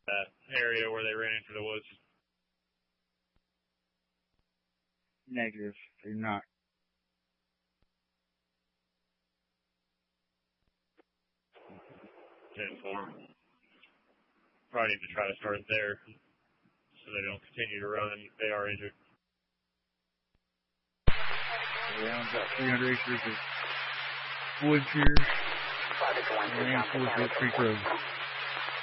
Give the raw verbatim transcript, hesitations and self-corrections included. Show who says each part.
Speaker 1: that area where they ran into the woods?
Speaker 2: Negative. They're not.
Speaker 1: ten four. Probably need to try to start there so they don't continue to run if they are injured.
Speaker 2: Yeah, about three hundred acres of woods here. And Forest Creek Road.